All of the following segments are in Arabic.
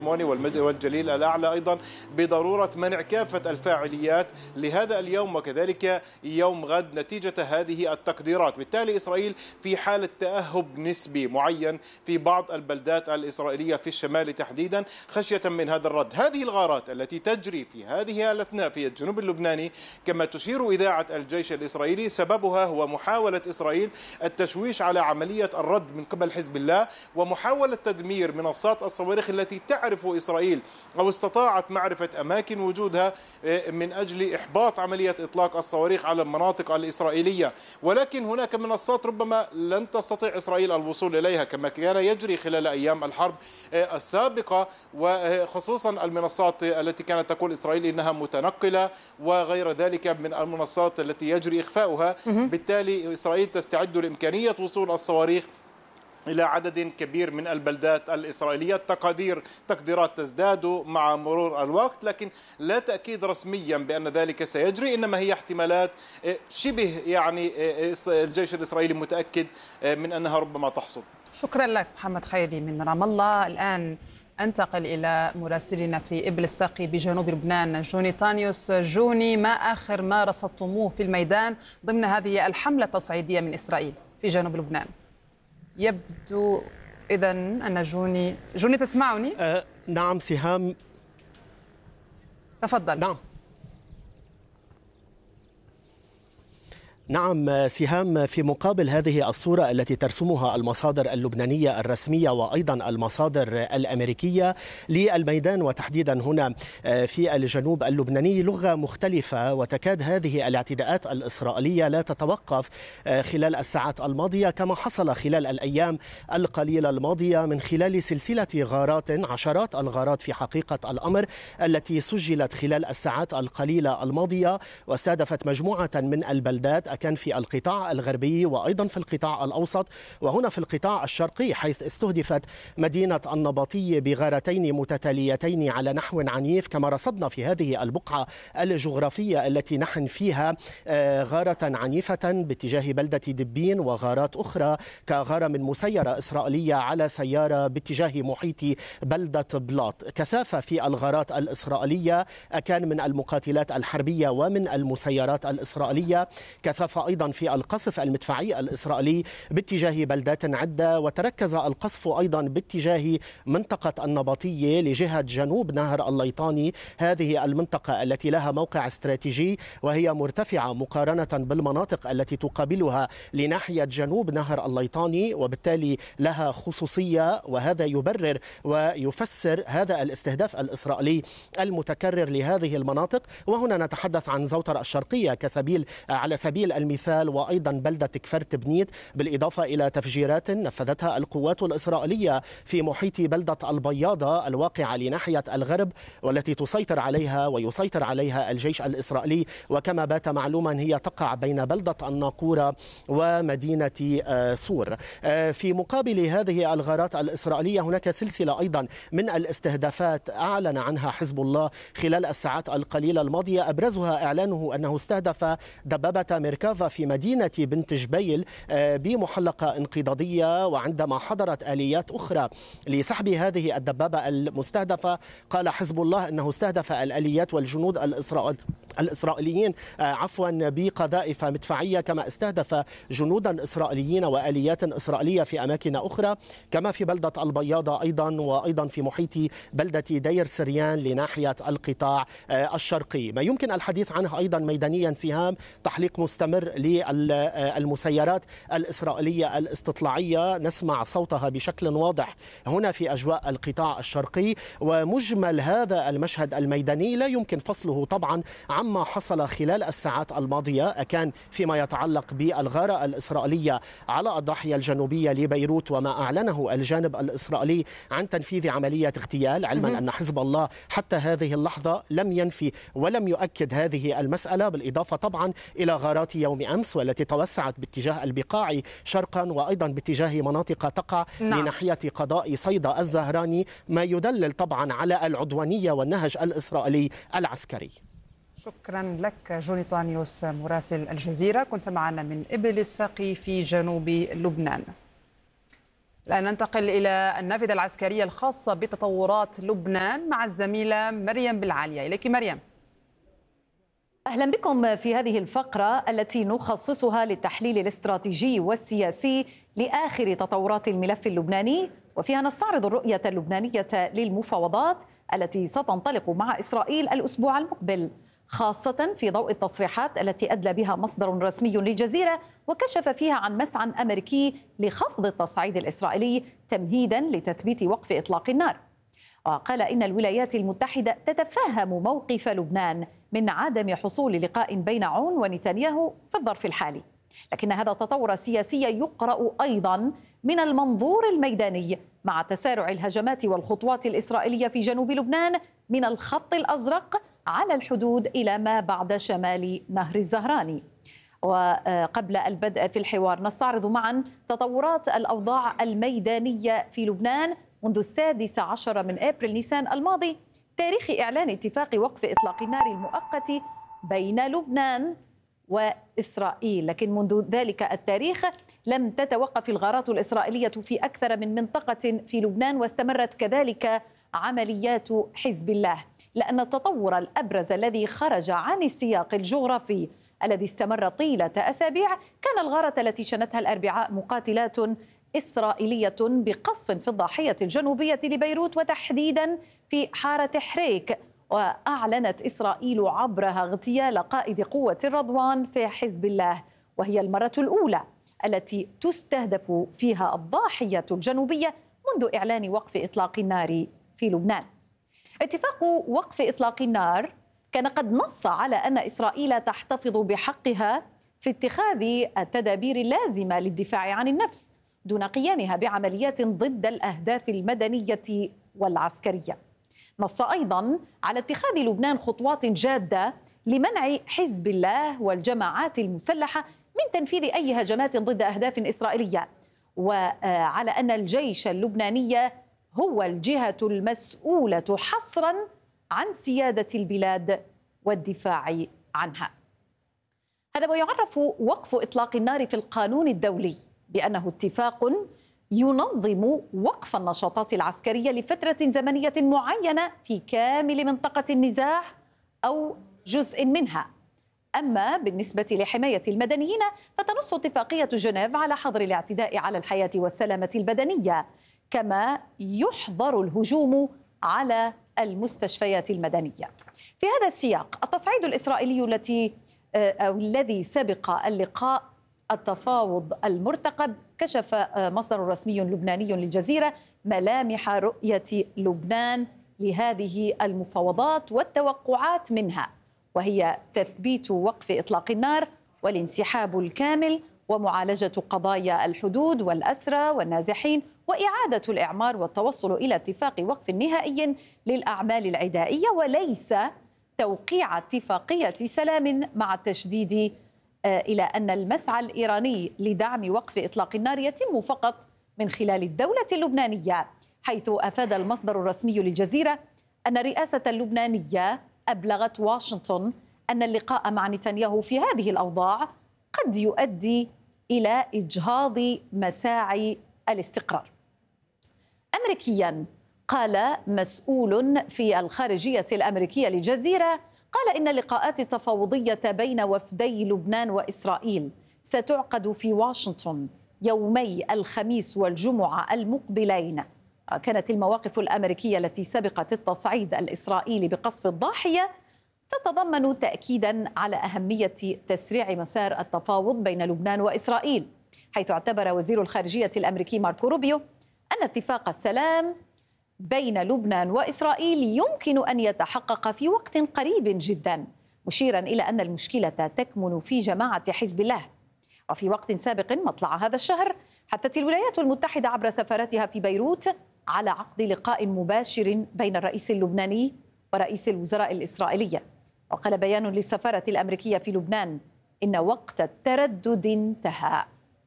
والجليل الأعلى أيضا بضرورة منع كافة الفاعليات لهذا اليوم وكذلك يوم غد نتيجة هذه التقديرات. بالتالي إسرائيل في حالة تأهب نسبي معين في بعض البلدات الإسرائيلية في الشمال تحديدا خشية من هذا الرد. هذه الغارات التي تجري في هذه الأثناء في الجنوب اللبناني كما تشير إذاعة الجيش الإسرائيلي سببها هو محاولة إسرائيل التشويش على عملية الرد من قبل حزب الله ومحاولة تدمير منصات الصواريخ التي تعرف إسرائيل أو استطاعت معرفة أماكن وجودها من أجل إحباط عملية إطلاق الصواريخ على المناطق الإسرائيلية. ولكن هناك منصات ربما لن تستطيع إسرائيل الوصول إليها كما كان يجري خلال أيام الحرب السابقة، وخصوصا المنصات التي كانت تقول إسرائيل إنها متنقلة وغير ذلك من المنصات التي يجري إخفاؤها. بالتالي إسرائيل تستعد لإمكانية وصول الصواريخ إلى عدد كبير من البلدات الإسرائيلية. تقديرات تزداد مع مرور الوقت لكن لا تأكيد رسميا بأن ذلك سيجري، إنما هي احتمالات شبه يعني الجيش الإسرائيلي متأكد من أنها ربما تحصل. شكرا لك محمد خيري من رام الله. الآن أنتقل إلى مراسلنا في إبل الساقي بجنوب لبنان جوني طانيوس. جوني، ما آخر ما رصدتموه في الميدان ضمن هذه الحملة التصعيدية من إسرائيل في جنوب لبنان؟ يبدو إذن أن جوني تسمعني؟ نعم سهام. تفضل. نعم سهام، في مقابل هذه الصورة التي ترسمها المصادر اللبنانية الرسمية وأيضا المصادر الأمريكية للميدان وتحديدا هنا في الجنوب اللبناني لغة مختلفة، وتكاد هذه الاعتداءات الإسرائيلية لا تتوقف خلال الساعات الماضية كما حصل خلال الأيام القليلة الماضية من خلال سلسلة غارات، عشرات الغارات في حقيقة الأمر، التي سجلت خلال الساعات القليلة الماضية واستهدفت مجموعة من البلدات كان في القطاع الغربي وأيضا في القطاع الأوسط وهنا في القطاع الشرقي، حيث استهدفت مدينة النبطية بغارتين متتاليتين على نحو عنيف. كما رصدنا في هذه البقعة الجغرافية التي نحن فيها غارة عنيفة باتجاه بلدة دبين وغارات أخرى كغارة من مسيرة إسرائيلية على سيارة باتجاه محيط بلدة بلاط. كثافة في الغارات الإسرائيلية كان من المقاتلات الحربية ومن المسيرات الإسرائيلية، كثافة أيضا في القصف المدفعي الإسرائيلي باتجاه بلدات عدة، وتركز القصف أيضا باتجاه منطقة النبطية لجهة جنوب نهر الليطاني، هذه المنطقة التي لها موقع استراتيجي وهي مرتفعة مقارنة بالمناطق التي تقابلها لناحية جنوب نهر الليطاني، وبالتالي لها خصوصية، وهذا يبرر ويفسر هذا الاستهداف الإسرائيلي المتكرر لهذه المناطق. وهنا نتحدث عن زوتر الشرقية على سبيل المثال، وأيضا بلدة كفرت بنيت، بالإضافة إلى تفجيرات نفذتها القوات الإسرائيلية في محيط بلدة البياضة الواقعة لناحية الغرب والتي تسيطر عليها ويسيطر عليها الجيش الإسرائيلي، وكما بات معلوما هي تقع بين بلدة الناقورة ومدينة سور. في مقابل هذه الغارات الإسرائيلية هناك سلسلة أيضا من الاستهدافات أعلن عنها حزب الله خلال الساعات القليلة الماضية، أبرزها إعلانه أنه استهدف دبابة ميركافا في مدينة بنت جبيل بمحلقة انقضاضية، وعندما حضرت آليات أخرى لسحب هذه الدبابة المستهدفة قال حزب الله أنه استهدف الآليات والجنود الإسرائيليين بقذائف مدفعية، كما استهدف جنودا إسرائيليين وآليات إسرائيلية في أماكن أخرى كما في بلدة البياضة أيضا، وأيضا في محيط بلدة دير سريان لناحية القطاع الشرقي. ما يمكن الحديث عنه أيضا ميدانيا سهام تحليق مستمر للمسيرات الإسرائيلية الاستطلاعية، نسمع صوتها بشكل واضح هنا في أجواء القطاع الشرقي. ومجمل هذا المشهد الميداني لا يمكن فصله طبعا عما حصل خلال الساعات الماضية، كان فيما يتعلق بالغارة الإسرائيلية على الضاحية الجنوبية لبيروت وما أعلنه الجانب الإسرائيلي عن تنفيذ عملية اغتيال، علما أن حزب الله حتى هذه اللحظة لم ينفي ولم يؤكد هذه المسألة، بالإضافة طبعا إلى غارات يوم أمس والتي توسعت باتجاه البقاع شرقا وأيضا باتجاه مناطق تقع لناحية قضاء صيدا الزهراني، ما يدلل طبعا على العدوانية والنهج الإسرائيلي العسكري. شكرا لك جوني طانيوس مراسل الجزيرة، كنت معنا من إبل الساقي في جنوب لبنان. الآن ننتقل إلى النافذة العسكرية الخاصة بتطورات لبنان مع الزميلة مريم بالعالية. إليك مريم. أهلا بكم في هذه الفقرة التي نخصصها للتحليل الاستراتيجي والسياسي لآخر تطورات الملف اللبناني، وفيها نستعرض الرؤية اللبنانية للمفاوضات التي ستنطلق مع إسرائيل الأسبوع المقبل، خاصة في ضوء التصريحات التي أدلى بها مصدر رسمي للجزيرة وكشف فيها عن مسعى أمريكي لخفض التصعيد الإسرائيلي تمهيدا لتثبيت وقف إطلاق النار. وقال إن الولايات المتحدة تتفهم موقف لبنان من عدم حصول لقاء بين عون ونتنياهو في الظرف الحالي، لكن هذا التطور السياسي يقرأ أيضا من المنظور الميداني مع تسارع الهجمات والخطوات الإسرائيلية في جنوب لبنان من الخط الأزرق على الحدود إلى ما بعد شمال نهر الزهراني. وقبل البدء في الحوار نستعرض معا تطورات الأوضاع الميدانية في لبنان منذ 16 من أبريل نيسان الماضي، تاريخ إعلان اتفاق وقف إطلاق النار المؤقت بين لبنان وإسرائيل. لكن منذ ذلك التاريخ لم تتوقف الغارات الإسرائيلية في أكثر من منطقة في لبنان، واستمرت كذلك عمليات حزب الله، لأن التطور الأبرز الذي خرج عن السياق الجغرافي الذي استمر طيلة أسابيع كان الغارة التي شنتها الأربعاء مقاتلات إسرائيلية بقصف في الضاحية الجنوبية لبيروت، وتحديدا في حارة حريك. وأعلنت إسرائيل عبرها اغتيال قائد قوة الرضوان في حزب الله، وهي المرة الأولى التي تستهدف فيها الضاحية الجنوبية منذ إعلان وقف إطلاق النار في لبنان. اتفاق وقف إطلاق النار كان قد نص على أن إسرائيل تحتفظ بحقها في اتخاذ التدابير اللازمة للدفاع عن النفس دون قيامها بعمليات ضد الأهداف المدنية والعسكرية. نص أيضا على اتخاذ لبنان خطوات جادة لمنع حزب الله والجماعات المسلحة من تنفيذ أي هجمات ضد أهداف إسرائيلية، وعلى أن الجيش اللبناني هو الجهة المسؤولة حصرا عن سيادة البلاد والدفاع عنها. هذا ويعرف وقف إطلاق النار في القانون الدولي بأنه اتفاق ينظم وقف النشاطات العسكرية لفترة زمنية معينة في كامل منطقة النزاع أو جزء منها. أما بالنسبة لحماية المدنيين فتنص اتفاقية جنيف على حظر الاعتداء على الحياة والسلامة البدنية، كما يحظر الهجوم على المستشفيات المدنية. في هذا السياق التصعيد الإسرائيلي الذي سبق اللقاء التفاوض المرتقب كشف مصدر رسمي لبناني للجزيرة ملامح رؤية لبنان لهذه المفاوضات والتوقعات منها، وهي تثبيت وقف إطلاق النار والانسحاب الكامل ومعالجة قضايا الحدود والأسرى والنازحين وإعادة الإعمار والتوصل إلى اتفاق وقف نهائي للأعمال العدائية، وليس توقيع اتفاقية سلام، مع التشديد إلى أن المسعى الإيراني لدعم وقف إطلاق النار يتم فقط من خلال الدولة اللبنانية، حيث أفاد المصدر الرسمي للجزيرة أن الرئاسة اللبنانية أبلغت واشنطن أن اللقاء مع نتنياهو في هذه الأوضاع قد يؤدي إلى إجهاض مساعي الاستقرار. أمريكياً، قال مسؤول في الخارجية الأمريكية للجزيرة، قال إن اللقاءات التفاوضية بين وفدي لبنان وإسرائيل ستعقد في واشنطن يومي الخميس والجمعة المقبلين. كانت المواقف الأمريكية التي سبقت التصعيد الإسرائيلي بقصف الضاحية تتضمن تأكيدا على أهمية تسريع مسار التفاوض بين لبنان وإسرائيل، حيث اعتبر وزير الخارجية الأمريكي ماركو روبيو أن اتفاق السلام بين لبنان وإسرائيل يمكن أن يتحقق في وقت قريب جدا، مشيرا إلى أن المشكلة تكمن في جماعة حزب الله. وفي وقت سابق مطلع هذا الشهر حثت الولايات المتحدة عبر سفارتها في بيروت على عقد لقاء مباشر بين الرئيس اللبناني ورئيس الوزراء الإسرائيلية. وقال بيان للسفارة الأمريكية في لبنان إن وقت التردد انتهى.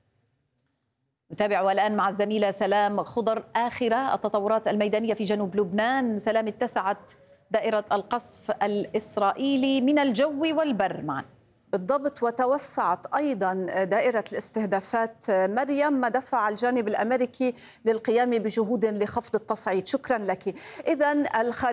نتابع الآن مع الزميلة سلام خضر آخر التطورات الميدانية في جنوب لبنان. سلام، اتسعت دائرة القصف الإسرائيلي من الجو والبر معا. بالضبط، وتوسعت أيضا دائرة الاستهدافات مريم، ما دفع الجانب الأمريكي للقيام بجهود لخفض التصعيد. شكرا لك. إذن